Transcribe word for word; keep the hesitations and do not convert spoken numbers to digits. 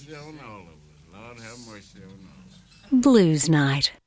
mercy on all of us. Lord have mercy on all of us. Blues Night.